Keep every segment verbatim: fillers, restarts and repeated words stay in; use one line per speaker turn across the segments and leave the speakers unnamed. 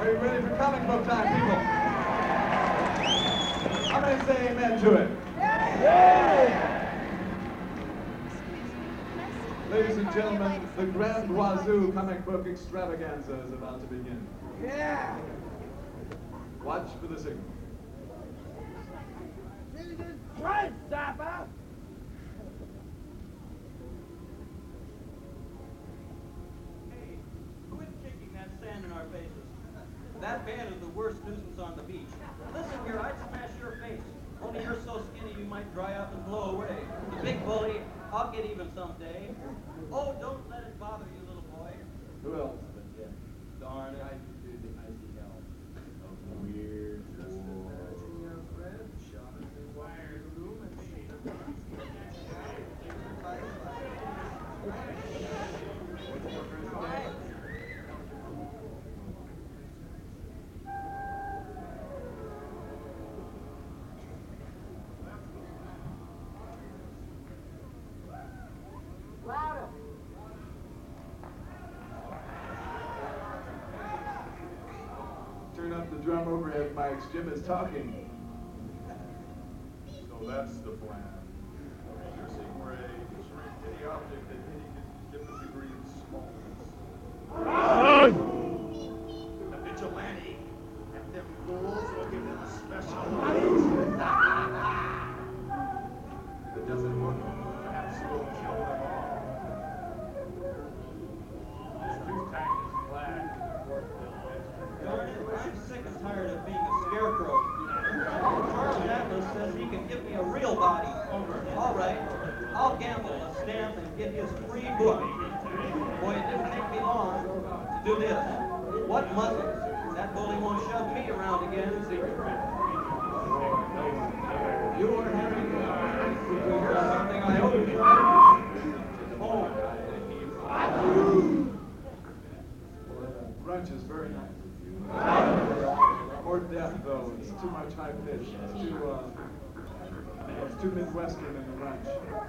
Are you ready for comic book time, people? How many say amen to it? Ladies and gentlemen, the Grand Wazoo comic book extravaganza is about to begin.
Yeah!
Watch for the signal.
Right, Zappa!
Hey, quit kicking that sand in our faces. That band is the worst nuisance on the beach. Listen here, I'd smash your face. Only you're so skinny you might dry up and blow away. The big bully, I'll get even someday. Oh, don't let it bother you, little boy.
Who else but Jeff?
Darn it.
I can do the icy hell of weird. Just imagine your friend shot in the wire room and she
Louder!
Turn up the drum overhead mics. Jim is talking.
So that's the plan. Piercing ray to shrink any object at any given degree of smallness. The vigilante and them fools will give them a special light. If it doesn't work, perhaps we'll kill them all. This too tight is flag.
Darn it, I'm sick and tired of being a scarecrow. Charles Atlas says he can give me a real body. All right, I'll gamble a stamp and get his free book. Boy, it didn't take me long to do this. What muscles? That bully won't shove me around again.
You are hearing uh,
Something I owe you. Oh,
Brunch is very nice. More death, though. It's too much high pitch. It's too, uh, it's too Midwestern in the ranch.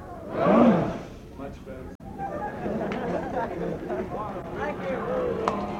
Much better.
Thank you.